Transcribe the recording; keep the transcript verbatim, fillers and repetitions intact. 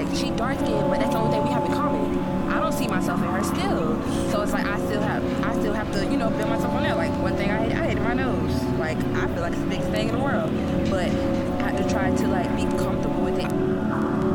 like, she dark skinned, but that's the only thing we have in common. I don't see myself in her still. So it's like I still have I still have to, you know, build myself on that. Like one thing I hate I hated my nose. Like I feel like it's the biggest thing in the world. But I have to try to like be comfortable with it.